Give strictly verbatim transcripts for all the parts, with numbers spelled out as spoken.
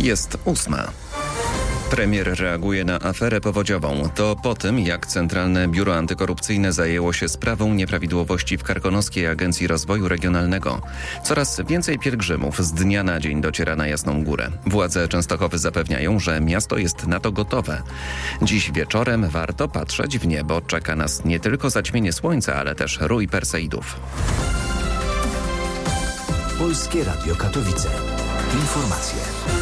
Jest ósma. Premier reaguje na aferę powodziową. To po tym, jak Centralne Biuro Antykorupcyjne zajęło się sprawą nieprawidłowości w Karkonoskiej Agencji Rozwoju Regionalnego. Coraz więcej pielgrzymów z dnia na dzień dociera na Jasną Górę. Władze Częstochowy zapewniają, że miasto jest na to gotowe. Dziś wieczorem warto patrzeć w niebo. Czeka nas nie tylko zaćmienie słońca, ale też rój Perseidów. Polskie Radio Katowice. Informacje.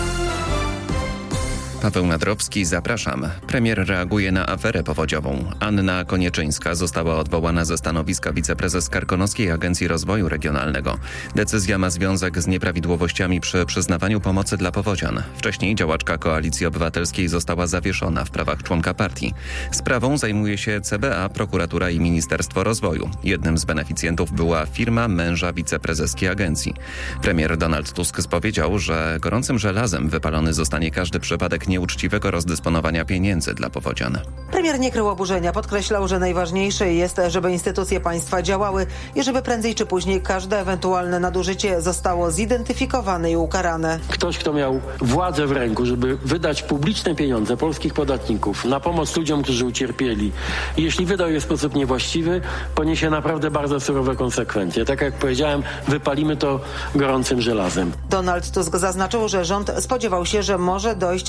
Paweł Nadrowski, zapraszam. Premier reaguje na aferę powodziową. Anna Konieczyńska została odwołana ze stanowiska wiceprezes Karkonoskiej Agencji Rozwoju Regionalnego. Decyzja ma związek z nieprawidłowościami przy przyznawaniu pomocy dla powodzian. Wcześniej działaczka Koalicji Obywatelskiej została zawieszona w prawach członka partii. Sprawą zajmuje się C B A, prokuratura i Ministerstwo Rozwoju. Jednym z beneficjentów była firma męża wiceprezeski agencji. Premier Donald Tusk powiedział, że gorącym żelazem wypalony zostanie każdy przypadek nieuczciwego rozdysponowania pieniędzy dla powodzian. Premier nie krył oburzenia. Podkreślał, że najważniejsze jest, żeby instytucje państwa działały i żeby prędzej czy później każde ewentualne nadużycie zostało zidentyfikowane i ukarane. Ktoś, kto miał władzę w ręku, żeby wydać publiczne pieniądze polskich podatników na pomoc ludziom, którzy ucierpieli, i jeśli wydał je w sposób niewłaściwy, poniesie naprawdę bardzo surowe konsekwencje. Tak jak powiedziałem, wypalimy to gorącym żelazem. Donald Tusk zaznaczył, że rząd spodziewał się, że może dojść